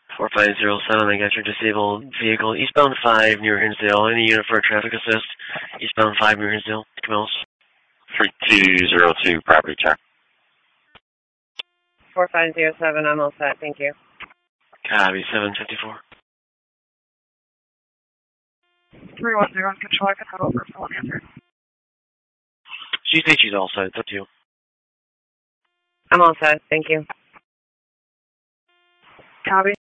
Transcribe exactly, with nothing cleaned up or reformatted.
four five zero seven, I got your disabled vehicle. Eastbound five near Hinsdale. Any unit for a traffic assist? Eastbound five near Hinsdale. Come else? three two zero two, property check. four five zero seven, I'm all set. Thank you. Copy, seven fifty-four. three one zero, control, I can head over for one answer. She thinks she's all set. It's up to you. I'm all set. Thank you. Copy.